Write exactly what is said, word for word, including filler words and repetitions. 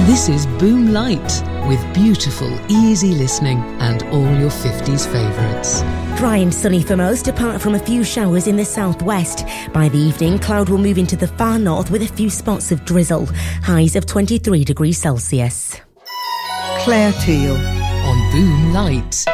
This is Boom Light, with beautiful, easy listening and all your fifties favourites. Dry and sunny for most, apart from a few showers in the southwest. By the evening, cloud will move into the far north with a few spots of drizzle. Highs of twenty-three degrees Celsius. Claire Teal on Boom Light.